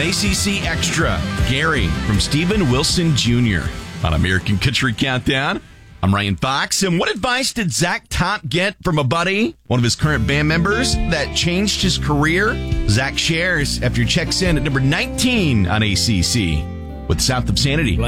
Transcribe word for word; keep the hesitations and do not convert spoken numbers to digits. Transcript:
A C C Extra, Gary from Stephen Wilson Junior on American Country Countdown. I'm Ryan Fox, and what advice did Zach Top get from a buddy, one of his current band members, that changed his career? Zach shares after he checks in at number nineteen on A C C with South of Sanity.